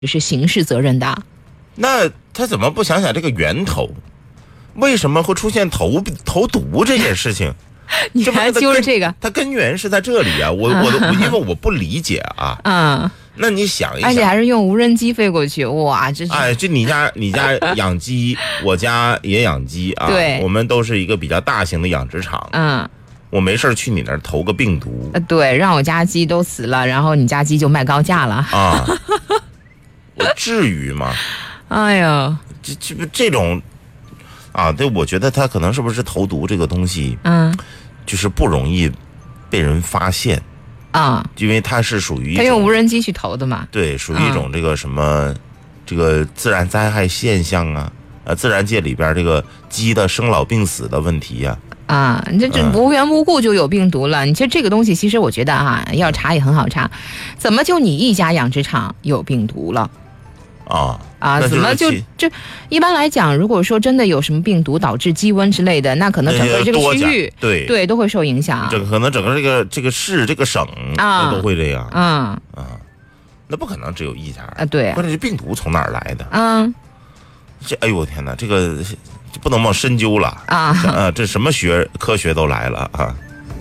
是刑事责任的。 那他怎么不想想这个源头？为什么会出现投毒这件事情？ 你还揪这个？ 它根源是在这里啊！我因为我不理解啊。那你想一想， 而且还是用无人机飞过去，哇，这是这你家养鸡，我家也养鸡啊。 对， 我们都是一个比较大型的养殖场。我没事去你那儿投个病毒。 对，让我家鸡都死了，然后你家鸡就卖高价了啊！我至于吗？ 哎呀， 这种啊，对，我觉得他可能是不是投毒这个东西，就是不容易被人发现啊， 因为它是属于他用无人机去投的嘛， 对，属于一种这个什么这个自然灾害现象啊，自然界里边这个鸡的生老病死的问题呀。 你这无缘无故就有病毒了。你其实这个东西，其实我觉得要查也很好查，怎么就你一家养殖场有病毒了？怎么就这？一般来讲，如果说真的有什么病毒导致鸡瘟之类的，那可能整个这个区域对都会受影响。 可能整个这个市这个省都会这样。那不可能只有一家对。 关键是病毒从哪儿来的？哎呦我天哪，这个不能往深究了这什么科学都来了啊！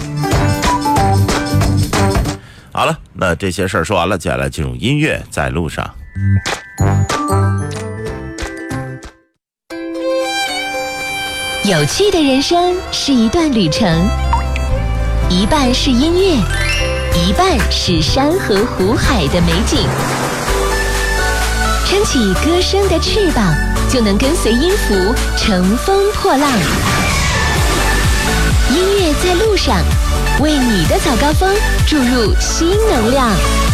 好了，那这些事儿说完了，接下来进入音乐在路上。 有趣的人生是一段旅程，一半是音乐，一半是山河湖海的美景。撑起歌声的翅膀，就能跟随音符乘风破浪。音乐在路上，为你的早高峰注入新能量。